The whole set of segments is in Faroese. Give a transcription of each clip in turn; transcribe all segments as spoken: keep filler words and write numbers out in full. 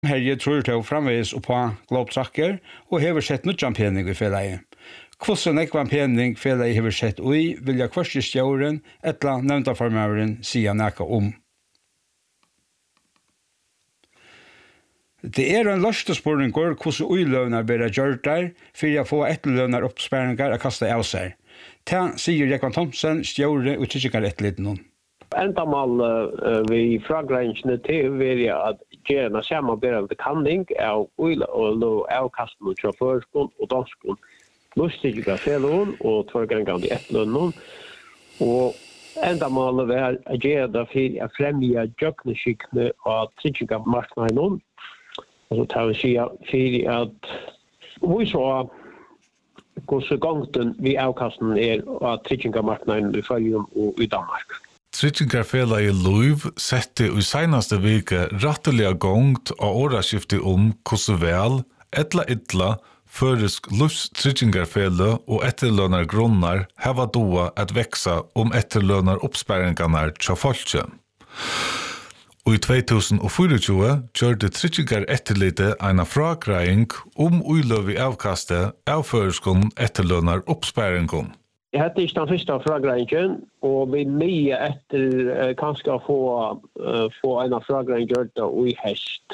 Herje tror til framvis og på Globtracker og hever sett nødjan pening i fjellet. Hvordan ekvan pening fjellet hever sett ui, vil jeg kvørste stjåren etla nevnta formøveren sier nækka om. Det er en lørstespurningur hvordan uiløvnar bera gjørt der, for jeg få etterløvnar oppsperringar å kaste av seg. Ta sier Jekvan Thomsen, stjåre og tykkar etterliten hun. Endamal uh, vi fragrensene til vil jeg at gjerne samarbeidende kanning av uil og avkasten og sjåførskon og danskon. Lustige felon og tvergangande etterlønnen. Og endamal vi er gjerne for å fremje jøkneskikkene av tryggingamarknaden. Og så tar vi si for at vi så hvordan gongten vi avkasten er av tryggingamarknaden i Føyum og i Danmark. Tryggingarfelagi Luiv sette i senaste vike ratteliga gongt av åraskifti om hvordan vel, etla ytla, føresk lufs tryggingarfele og etterlønnar grunnar heva doa at veksa om etterlønnar oppsperringarnar tja folkje. Og i tjuetusen og tjuefire gjørte tryggingar etterlite eina fragreying om uiløvi avkaste av føreskon etterlønnar oppsperringon. Jeg hadde ikke den første fragreingen, og vi mye etter uh, kanskje få, uh, få en av fragreingen gjort det i hest.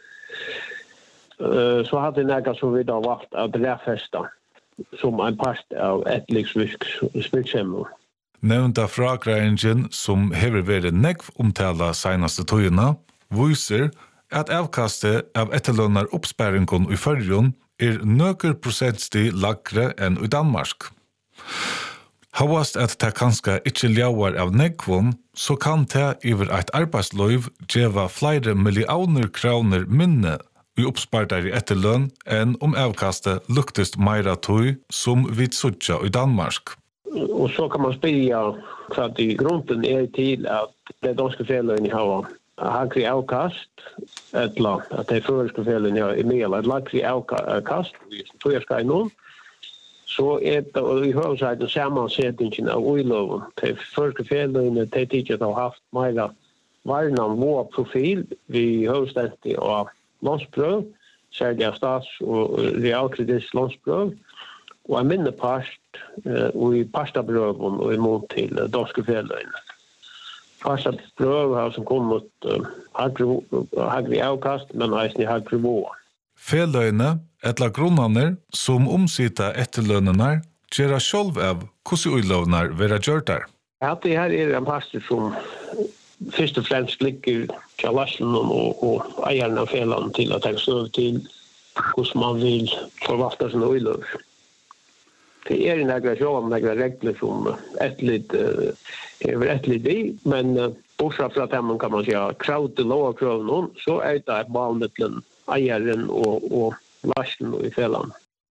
Uh, så hadde jeg som vi da valgt å drefeste som en part av etterliksvirksomhet. Nevnta fragreingen som hever vært negv omtala senaste tøyene, viser at avkastet av etterlønnar oppsperringen i Førjun er nøker prosentstig lagre enn i Danmark. Havast at det kanskje ikke ljauar av negvun, så kan det iver eit arbeidsløyv djeva flere millioner kroner minne i oppspardar i etterlønn enn om avkastet luktest meira tøy som vid sutja i Danmark. Og så kan man spyrja hva i grunden er til at det danske feløyene har hagri avkast, etla at det føreske feløyene har i mel et lagri avkast, tog jeg skal i noen, så er det i høvdsiden sammansetningen av uiloven. De første felene, de tidligere har haft mer varnan vår profil vi høvdsiden av landsprøv, særlig av stats- og realkredits landsprøv, og en mindre part uh, i pastabrøven og imot til uh, danske felene. Pastabrøv har som kommet uh, hagri avkast, men eisen i hagri vår. Feløyene, etla grunnane som omsita etterlønnenar, gjera sjolv av hvordan uilovnar vera gjørtar. Ja, det her er en pastor som først og fremst ligger til Laslen og, og eierne av felene til at jeg snøv til hvordan man vil forvalte sine uilov. Det er en egen sjål, en egen regler som etterlitt er etterlitt i, men bortsett fra dem kan man si krav til lov og krav noen, så er det et valgmiddelen eieren og, og Laslen og i felene.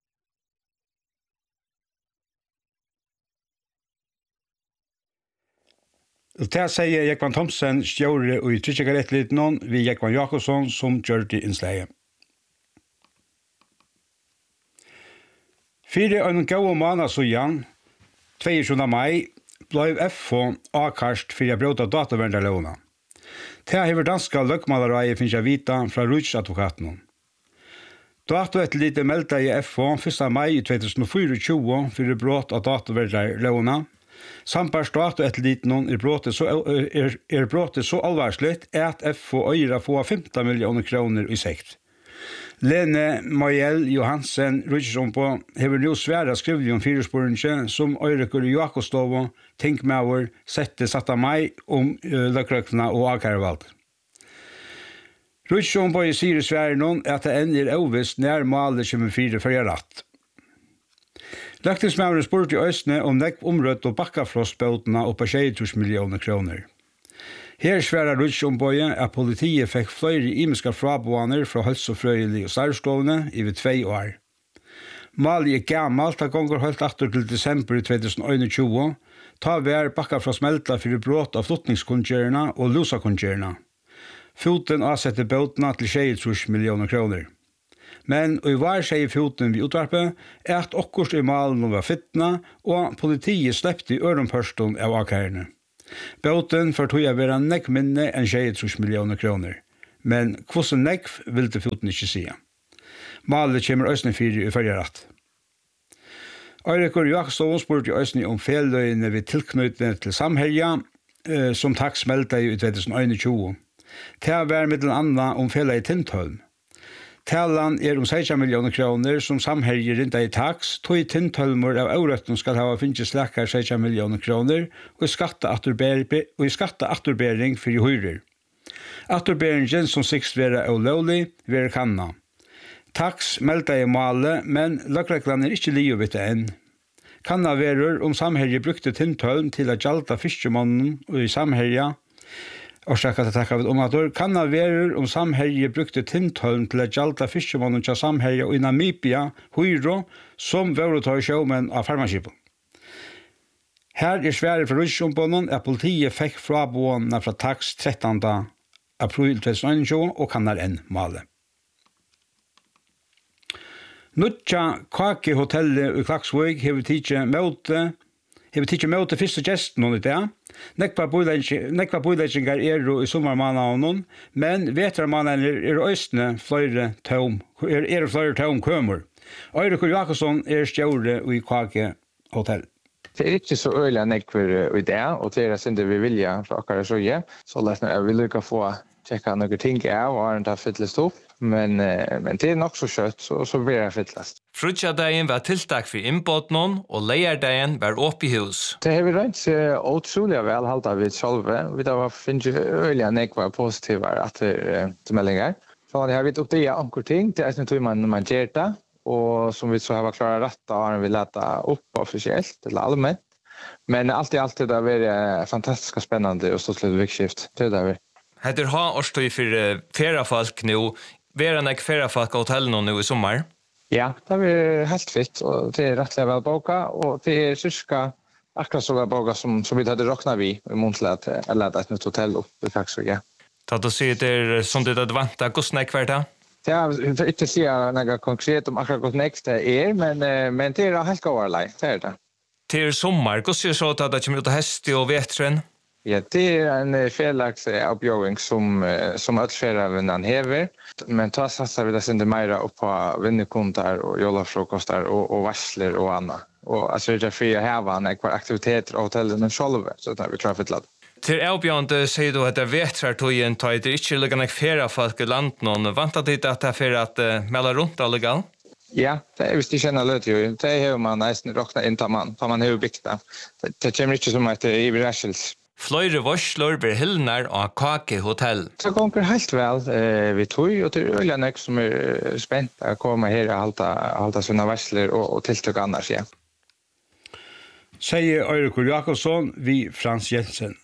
Det sier Jekvan Thomsen, stjåre og i tryggingaretteliten, vi Jekvan Jakobsson som gjør det innsleie. Fire en gode måneder siden, tjueåttende mai, ble F H avkast for å bryte datavernerlåna. Det har danska løkmalereie finnes jeg vita fra Rutsadvokaten. Datavernerlite meldte i F H første mai tjuetusen og tjuefire for brot av datavernerlåna. Sampars datavernerliten er brotet så, er, er brotet så alvarsligt at F H øyre får femten millioner kroner i sekt. Lene Majel Johansen Rutsadsombo hever nå svære skrivelig om firesporingen som Øyrekur Jakobstovo tenkmauer sette satta mai om uh, løkrøkene og avkærevalg. Rutsadsombo sier i svære noen at det enn er ovist nær malet tjuefire fyrir ratt. Løktingsmauren spurte i Østene om nekk omrødt og bakkafrostbøtene og på tjue millioner kroner. Her sværer Rutsadsomboet at politiet fikk flere imiske fraboaner fra helsefrøyelig og starvstovene i ved tvei år. Mali er gammalt har gonger holdt atter til desember tjuetusen og tjue, ta vær bakka fra smelta for brot av flotningskongjørene og lusakongjørene. Foten avsetter bøtene til tjue millioner kroner. Men og i var sier foten vi utvarpe er at okkurs i malen var fittna og politiet slepte i ørenpørsten av akærene. Bøten for tog jeg være nekk minne enn tjue millioner kroner. men hvordan nekv vil det foten ikke si. Malet kommer østene fire i følge rett. Eirikur Jakobsson spurte østene om felløyene ved tilknytning til samhelja, eh, som takk smelte i tjugo einogtjúgu. Det var med den andre om felløy i Tintholm. Talan er om seksten millioner kroner som samhelger rinda i taks, tog i Tintholmer av Aurøtten skal ha finnes slakkar seksten millioner kroner og i skatteatterbering for høyrer. Atterberingen som sikst være ulovlig, være kanna. Taks meldte i malet, men løkreglene er ikke livet enn. Kanna verur om samhelger brukte Tintholm til å gjalda fiskemannen og i samhelga, Orsaka til takka vid omator, kanna verur om samhelge brukte Tintholm til å gjalda fiskemannen til samhelge og i Namibia, Huiro, som våretar sjåmenn av farmaskipen. Her er svære fra Rysjombonen at politiet fikk fraboene fra taks trettende april tjugo einogtjúgu og kannar enn male. Nutja Kake hotellet i Klaksvøg hever tidsi møte, hever tidsi møte første gesten i det. Nekva bøyleggingar er i sommermannanen, men vetermannaner er østene flere tøm, er, er flere tøm kømer. Eirikur Jakobsson er stjåre i Kake hotell. Det er ikke så øyelig nekver i det, og det er det vi vilja fra akkurat så ja. Så lett jeg vil ikke få tjekka noen ting av, og har ikke fyllest opp. Men, men det er nok så kjøtt, så, så blir det fyllest. Frutjadagen var tiltak for innbåtnen, og leierdagen var oppe i hus. Det har vi rent utrolig vel halta vi selv. Vi har finnet øyelig nekva positive attermeldinger. Så det har vi opp det anker ting, det er sånn man, man gjør det, og som vi så har klart rett, da har vi lett opp offisielt, eller allmänt. Men alt i alt det har vært fantastisk spennende og stått litt vikskift. Det er det vi. Heter ha årstøy for feriefolk nå, Ver en ek feriefolk av hotellene nå i sommer? Ja, det er helt fitt, og det er rettelig vel boka, og det er cirka akkurat så vel boka som, som vi hadde råknet vi i Montlet, eller et nytt hotell oppe i Klaksvøg, ja. Ta du sier det er som du hadde ventet, hvordan er hvert da? Ja, jeg vil ikke si noe konkret om akkurat hvordan det er, men, men det er helt gårlig, det er det. Til sommer, hvordan er det så at det kommer ut av hest og vetren? Ja, det er en felaks oppgjøring som, som utferderen hever, men ta satser vi det sinde mer opp på vinnerkunder og jolafrokoster og, og varsler og annet. Og altså det er fri å heve en ekvar aktiviteter av hotellene selv, så det er vi klar for til det. Til avbjørende sier du at det vetrar togjen, tar det ikke lykkende feriefolk i landet, vantet dit at det er for at uh, melde rundt alle gal? Ja, det er hvis de kjenner løt jo, det er jo man nesten råknet inn til man, for man har jo bygd det. Det kommer ikke som et iverrersels. Fløyre varsler blir hillnar av Kake hotell. Det går helt vel eh, vi tog, og det er øyne nek som er spent å komme her og halte, halte sånne varsler og, og tiltøk annars, ja. Sier Eirikur Jakobsson vi Frans Jensen.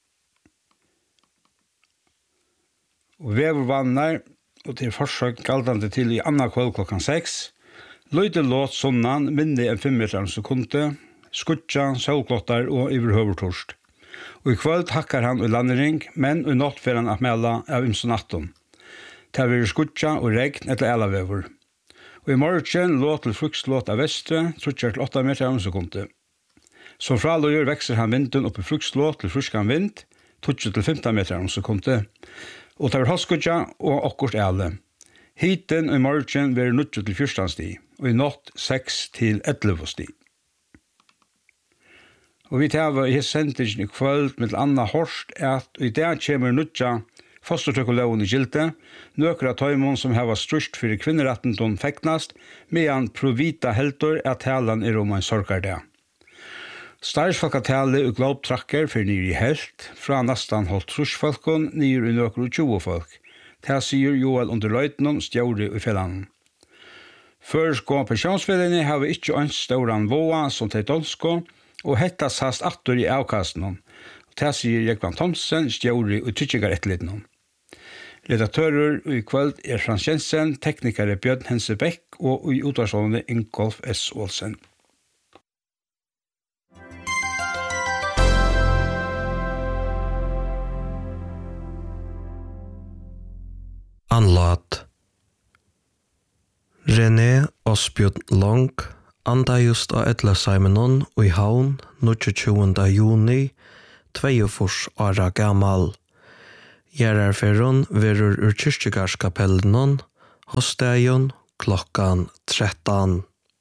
Og vevervannar, og til forsøk galdande til i anna kvöld klokkan seks, løyde låt sonnan minne enn fem meter sekunde, skutja, solklottar og iverhøvertorst. Og i kvöld hakkar han i landring, men i natt fer han at mela av ymse natten. Det vil skutja og regn etter elavever. Og i morgen låt til frukslåt av vestre, trutjar til åtta meter om sekunde. Som fraløyer vekser han vinden opp i frukslåt til fruskan vind, trutjar til femten meter om sekunde. Og det vil halskutja og okkurt ele. Hiten i morgen vil nutja til fjorten sti, og i natt seks til elleve sti. Og vi tar i sendingen i kvöld med Anna Horst at i dag kommer nutja fostertøkkeloven i gilte, nøkere tøymon som har strust for kvinneretten til feknast, medan provita heltor at talan er om en sorgardag. Starsfolkatale og globtrakker for nyr i helt, fra nestan holdt trusfolkon, nyr i nøkere tjue folk. Det sier Joel under løytenen, stjåre i fellanen. Først gå pensjonsfellene har vi ikke ønsk ståran våa som til donsko, og hetta sast attor i avkasten. Det sier Jekvan Thomsen, stjåre og tykkjegar etterliden. Redaktører i kvöld er Frans Jensen, teknikere Bjørn Hense Beck og i utvarsående Ingolf S. Olsen. Anlat René Osbjørn Long anda just av Edla Simonon og i havn tjueåtte juni, tjuefors åra gammal. Gjerarferron verur ur kyrkjegarskapellenon, hossteion klokkan tretton.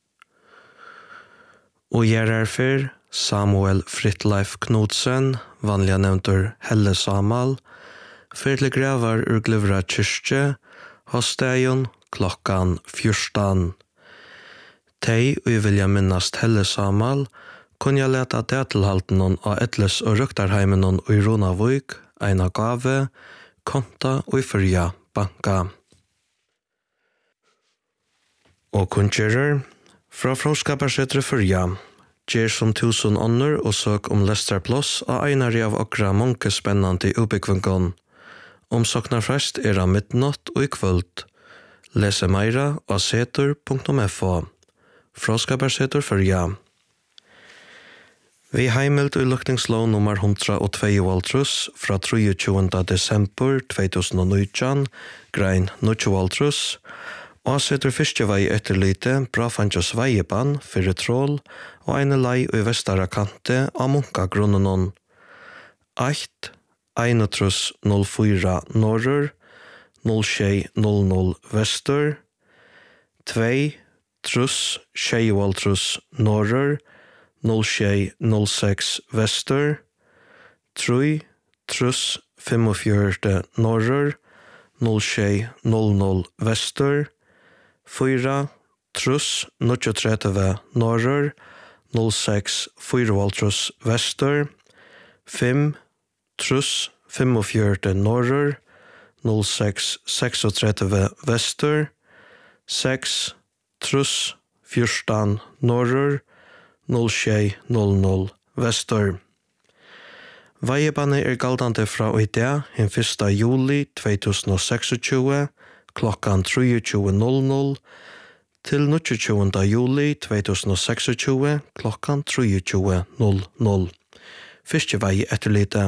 Og gjerarfer Samuel Frittleif Knudsen, vanliga nevntur Helle Samal, fyrtle gravar ur Glivra kyrkje, hossteion klokkan fjørstan. Tei og vilja minnast Helle Samal, kunne jeg leta detilhaltenon av Etles og Røktarheimenon og i Ronavøyk, eina gave, konta og i fyrja banka. Og kunnskjerer, fra fråskaparsetre fyrja, gjer som tusen ånder og søk om Lesterplås av einari av okra mange spennande utbyggvingon. Omsoknar frest er av midnatt og i kvöld. Lese meira av setur punktum f o. Fråskaparseter fyrja. Vi heimelt i lukningslov nummer hundra og tveiovaltrus fra tjuetre desember två tusen og nitton, grein nitjovaltrus, og setter fiskevei etterlite Brafanjas veiban, fyrre trål, og eine lei i vestara kante av Munkagrunnenon. eitt, einotrus null fyra norrur, null sju null null vestur, två, trus, tjuevaltrus norrur, null sju null sex vestur, tre, trus, fyrtiofyra norrur, null sju null null vestur, fyra, trus, trettio norrur, null sex fyrtiofyra vestur, fem, trus, fyrtiofyra norrur, null sex trettiosex vestur, sex, trus, fjørstan norrur, null sju null null vestur. Veiebane er galdande fra i dag, den første juli två tusen og tjueseks, klokkan tjuetre null null, til tjueåtte juli två tusen og tjueseks, klokkan tjuetre null null. Fiskevei etterlite.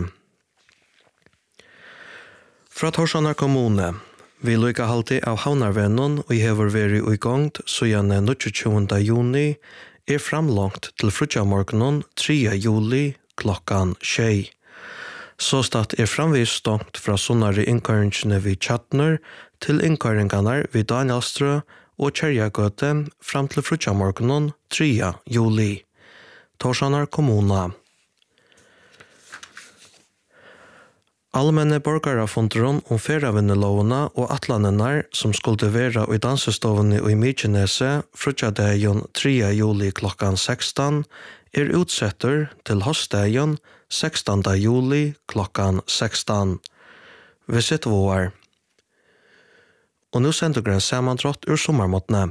Fra Torsanar kommune. Vi lykka halvtid av havnarvennen og hever veri i gongt, så gjerne tjueåtte juni er framlångt til frutjamorgenen tredje juli klokkan tjei. Så stad er framvis stångt fra sunnare innkøringene vid Chatner til innkøringene vid Danielstrø og Kjerjagøte fram til frutjamorgenen tredje juli. Torsanar kommuna. Allmenne borgarafondron om feravinnelovene og atlanene som skulle være i dansestovene i Mykjenese frutjadejon tredje juli klokkan sekstan er utsetter til hostdejon sekstande juli klokkan sekstan. Visit vår. Og nå sender vi en samantrått ur sommermåttene.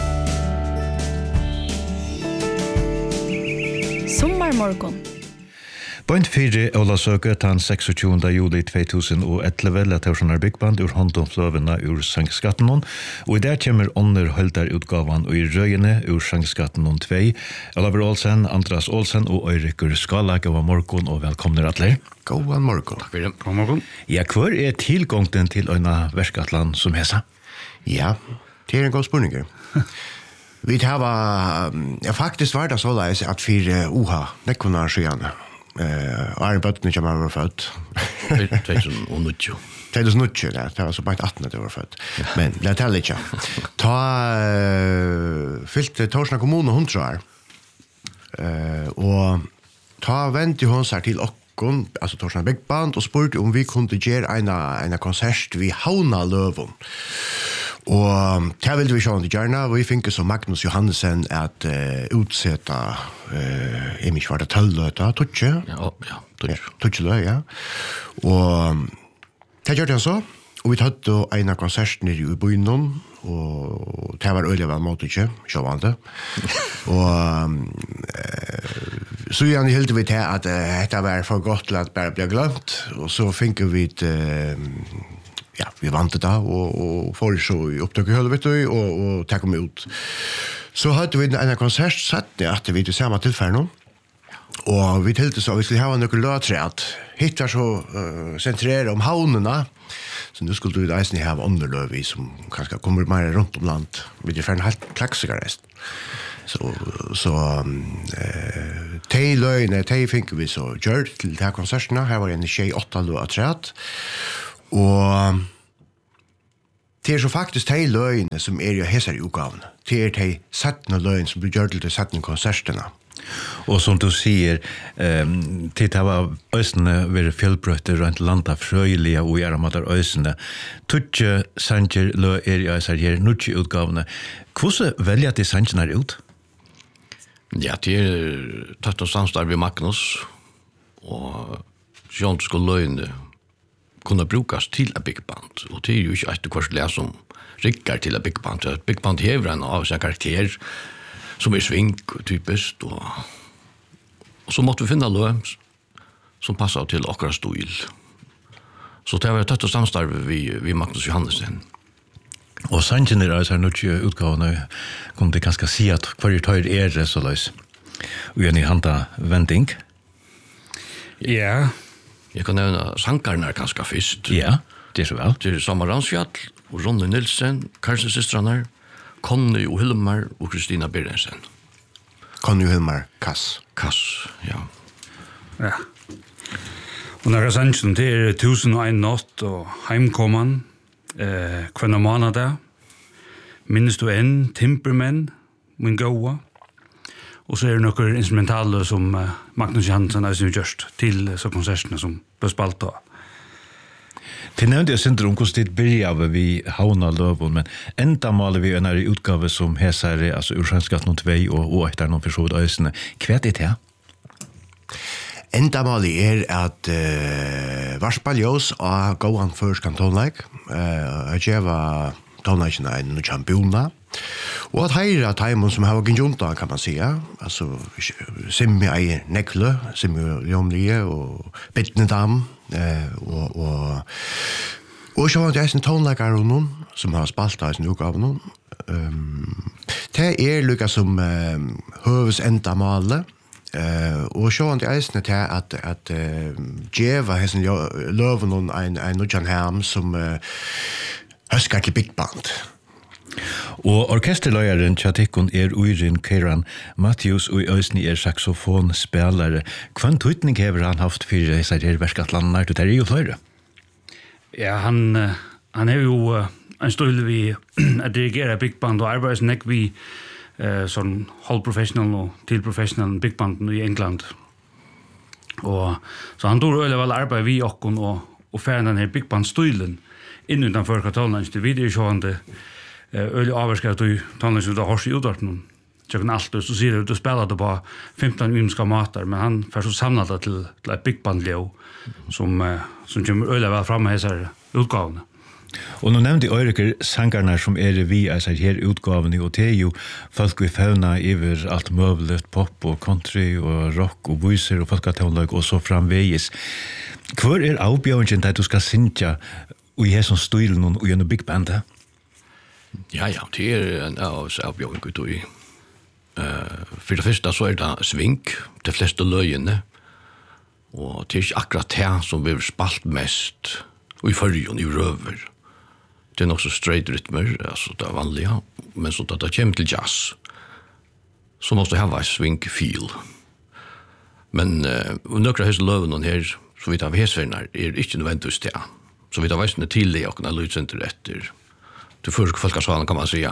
Sommermorgon. Point fire Olasøke den tjueseks juli två tusen og elleve la Torsanar Byggband ur hånden fløvene ur Sangskatten, og i der kommer under høldar utgavan og i røyene ur Sangskatten to. Oliver Olsen, Andras Olsen og Øyrikur Skala, god morgon og velkomne atler. God morgon. Takk for det. God morgon. Ja, hvor er tilgångten til øyne verskatland som hesa? Ja, det er en god spørning. Vi har, ja, faktisk var det så leis at for O H, nekkunar skjønne, Eh, Arne Bøttene som var født. två tusen og nitton. två tusen og nitton, ja. Det var så bare atten at jeg var født. Men det teller ikke. Ta uh, fylte Torsanar kommune hundra år. Uh, og ta vente hun seg til okkon, altså Torsanar Byggband, og spurte om vi kunne gjøre en, en konsert ved Haunaløven. Og det ville vi sjående gjerne, og vi fikk så Magnus Johannesen at uh, utsetta uh, jeg minns var det tølløta, Tutsje? Ja, ja, Tutsje. Tutsjelø, ja. Og det gjør det så, og vi tatt en av konserten i byen, og det var øyelig vel måte ikke, sjåvande. Og uh, så gjerne hilde vi til at uh, dette var for godt til at bare ble glemt, og så fikk vi uh, ja, vi vant det da, og, og får så i opptak i høyde, vet du, og, og takk om ut. Så hadde vi en konsert satt at vi til samme tilfelle, og vi tilte så, vi skulle ha noen løtre, at hit var så uh, sentrere om havnene, så nå skulle vi eisen ha underløv i, som kanskje kommer mer rundt om land, vi er ferdig helt klaksegarest. Så, så um, uh, de løgene, de fikk vi så gjør til de her konsertene, her var en tjej åtta løg og træt, Og det er så faktisk de løgene som er i hesar i utgavene. Det er de settende løgene som blir gjort til de settende konsertene. Og som du sier, um, til det var øsene ved fjellbrøtter rundt landa frøyelige og gjerne måter øsene. Tutje sanger lø er i øsar her, nutje utgavene. Hvordan velger de sangene ut? Ja, det er tatt og samstarv i Magnus, og sånn skulle løgene kunne brukes til et big band, og det er jo ikke etter hvert le som rikker til et big band. Et big band hever en av sin karakter, som er sving, typisk, og, og så måtte vi finne løg som passer til akkurat stil. Så det var tatt og samstarv vi, vi Magnus Johannesen. Og sangen er altså nødvendig utgavene, kom det ganske si at hver tøyr er det så løs. Og en i handa vending. Ja. Jeg kan nevne sankarna er ganske først. Ja, det er så vel. Det er Samar Ransfjall, og Ronny Nilsen, Karsten Sistraner, Conny og Hilmar og Kristina Berensen. Conny og Hilmar, Kass. Kass, ja. Ja. Og når jeg sannsyn, det er tusen og en natt og heimkomman, eh, hver måned der. Minnes du en, Timpermenn, min gåa. Og så er det noen instrumentale som uh, Magnus Johansen har gjort til uh, så konsertene som ble spalt da. Til nevnte jeg synder om hvordan det blir av vi havna løven, men enda maler vi en her utgave som heser, altså Ursanskatt noen tvei og, og etter noen forsvåret øysene. Hva er det til? Enda maler er at uh, Varspaljås og gåan først kan tonleik. Uh, jeg var tonleikene en kjampjona. Og at heira taimon som har genjunta, kan man säga. Altså, Simmi eier nekle, Simmi Ljomlige og Bittnedam, eh, og, og, og så var det eisen tonleikar og noen som har spalt av sin utgave. Um, det er lukka som um, høves enda male, uh, og så var det eisen til at, at uh, djeva hessen løven en, en nudjan ham som uh, høskar til big band. Og orkesterløyeren Tjatikkon er Uirin Keiran Matthews og Øysni er saxofonspelare. Hvann tøytning hever han haft for disse her verskatlandene? Det er jo flere. Ja, han, han er jo en støyde vi at dirigere big band og arbeider som ikke vi uh, sånn halvprofessional og tilprofessional big band i England. Og, så han dår øyelig vel arbeid vi okkon og, og færen den her big band støylen inn utenfor Katalans til videosjående øyelig avvarskret og tannlig som du har i utvarten. Tjøkken alt, og så sier du, du spiller det på femten ymska mater, men han får så samlet det til, til et big band leo, som, som kommer øyelig vel fremme i disse utgavene. Og nå nevnte Øyreker sangarna som er vi er her utgavene, og det er jo folk vi fauna over alt møvlet, pop og country og rock og voicer og folketonlag og så framvegis. Hvor er avbjørningen til at du skal synge og i hesson stilen og gjennom big bandet? Ja, ja, det er en av oss avbjørning ut i. Uh, for det første så er det sving, de fleste løgene, og det er ikke akkurat det som vi har spalt mest, og i førjen, i røver. Det er nok så straight rytmer, altså det er vanlige, men så da det kommer til jazz, så måste det ha en swing feel. Men uh, nøkker av hese løvene her, så vidt av hesverner, er ikke nødvendigvis det. Så vidt av veisene tidlig, og kunne lydsenter etter, til første folkesvalen kan man säga.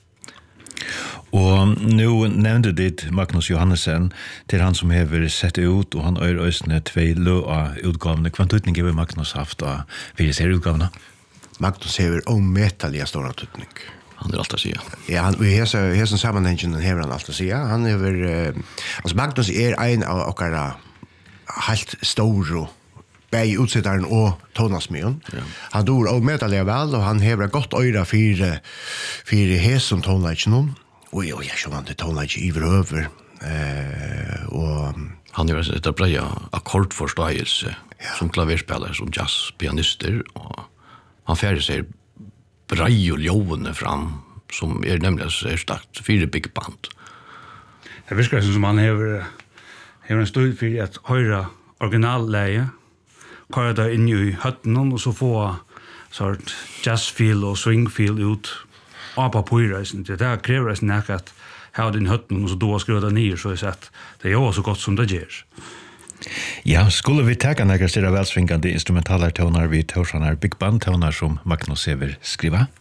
Og nu nevnte ditt Magnus Johannesen til han som hever sett ut, og han øyre øysene tvei lø av utgavene. Hva tøytning hever Magnus haft av fire serieutgavene? Magnus hever ometalliga stora tøytning. Han er alt å si. Ja, han, i hesen sammenhengen hever han alt å si. Han hever, uh, altså Magnus er en av okkara helt store bei utsittaren og tonasmyon. Ja. Han dor og medalja vel, og han hever godt øyra fire, fire hesen tonleikjennom. Og jo, jeg skjønner det tonleikjen iver over. Eh, og han hever et breia akkordforståelse ja. Som klaverspillere, som jazzpianister, og han færger seg brei og ljående fram, som er nemlig er stakt fire big band. Det virker som han hever, hever en støy for at høyre originalleie, kører det inn i høtten, og så få sort jazzfeel og swingfeel ut av papyrreisen. Det der krever reisen ikke at her din høtten, og så då skriver det ned, så er det det er jo så godt som det gjør. Ja, skulle vi teka några större välsvingande instrumentaler tonar vid Torsanar Big Band tonar som Magnus Sever skriva?